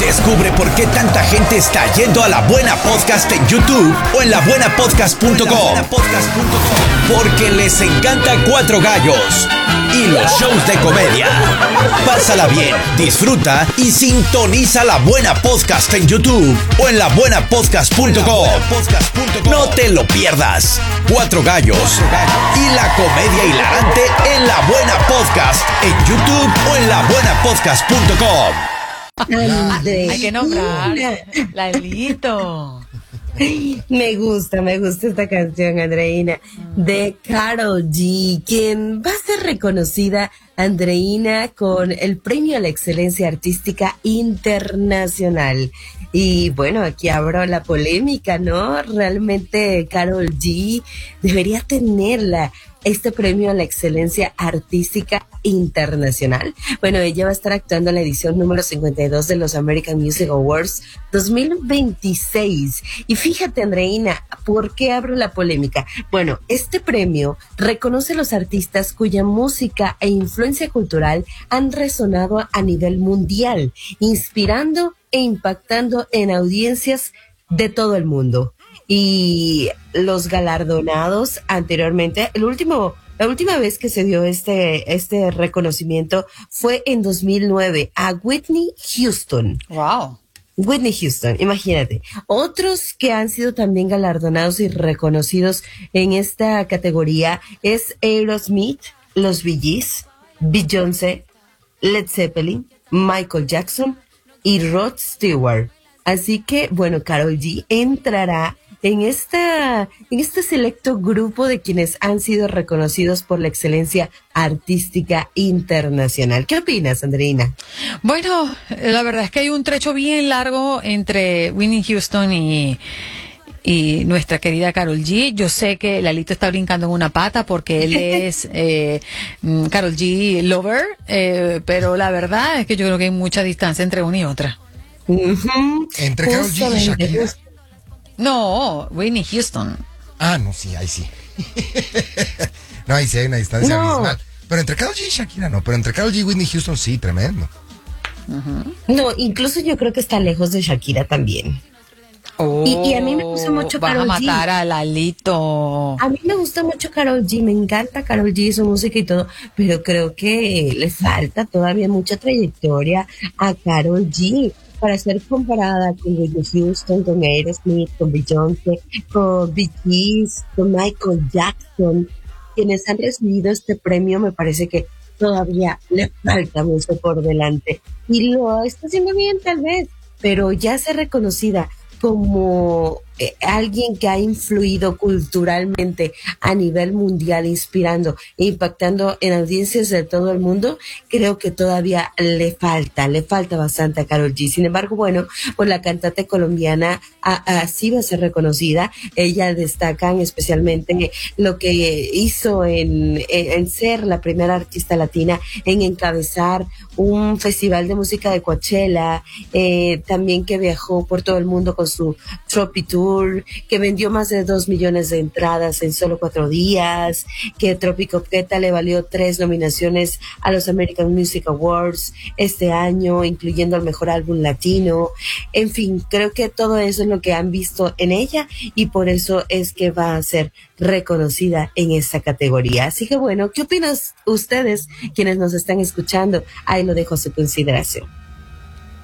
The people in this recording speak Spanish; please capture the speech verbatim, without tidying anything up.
Descubre por qué tanta gente está yendo a La Buena Podcast en YouTube o en la buena podcast punto com. Porque les encanta Cuatro Gallos y los shows de comedia. Pásala bien, disfruta y sintoniza La Buena Podcast en YouTube o en la buena podcast punto com. No te lo pierdas. Cuatro Gallos y la comedia hilarante en La Buena Podcast en YouTube o en la buena podcast punto com. Hay que nombrar Lalito. Me gusta, me gusta esta canción, Andreina, de Karol G, quien va a ser reconocida, Andreina, con el Premio a la Excelencia Artística Internacional. Y bueno, aquí abro la polémica, ¿no? Realmente Karol G debería tenerla. Este premio a la excelencia artística internacional. Bueno, ella va a estar actuando en la edición número cincuenta y dos de los American Music Awards dos mil veintiséis. Y fíjate, Andreina, ¿por qué abro la polémica? Bueno, este premio reconoce a los artistas cuya música e influencia cultural han resonado a nivel mundial, inspirando e impactando en audiencias de todo el mundo. Y los galardonados anteriormente, el último, la última vez que se dio este, este reconocimiento fue en dos mil nueve a Whitney Houston. Wow. Whitney Houston, imagínate. Otros que han sido también galardonados y reconocidos en esta categoría es Aerosmith, los Bee Gees, Beyoncé, Led Zeppelin, Michael Jackson y Rod Stewart. Así que, bueno, Karol G entrará en esta, en este selecto grupo de quienes han sido reconocidos por la excelencia artística internacional. ¿Qué opinas, Andreina? Bueno, la verdad es que hay un trecho bien largo entre Whitney Houston y, y nuestra querida Karol G. Yo sé que Lalito está brincando en una pata porque él es eh, Karol G lover, eh, pero la verdad es que yo creo que hay mucha distancia entre una y otra. Uh-huh. Entre Karol G y Shakira. No, Whitney Houston. Ah, no, sí, ahí sí. No, ahí sí hay una distancia No. abismal. Pero entre Karol G y Shakira no, pero entre Karol G y Whitney Houston sí, tremendo. Uh-huh. No, incluso yo creo que está lejos de Shakira también. Oh, Y, y a mí me gusta mucho vas Karol a G. matar a Lalito. A mí me gusta mucho Karol G, me encanta Karol G, su música y todo, pero creo que le falta todavía mucha trayectoria a Karol G para ser comparada con Whitney Houston, con Aerosmith, con Beyoncé, con Bee Gees, con Michael Jackson. Quienes han recibido este premio me parece que todavía le falta mucho por delante. Y lo está haciendo bien tal vez, pero ya ser reconocida como eh, alguien que ha influido culturalmente a nivel mundial, inspirando e impactando en audiencias de todo el mundo, creo que todavía le falta, le falta bastante a Karol G. Sin embargo, bueno, pues la cantante colombiana así va a ser reconocida. Ella destacan especialmente lo que hizo en, en, en ser la primera artista latina en encabezar un festival de música de Coachella, eh, también que viajó por todo el mundo con su Tropi Tour, que vendió más de dos millones de entradas en solo cuatro días, que Tropicoqueta le valió tres nominaciones a los American Music Awards este año, incluyendo el mejor álbum latino. En fin, creo que todo eso es lo que han visto en ella y por eso es que va a ser reconocida en esta categoría. Así que bueno, ¿qué opinan ustedes quienes nos están escuchando? Ahí lo dejo a su consideración.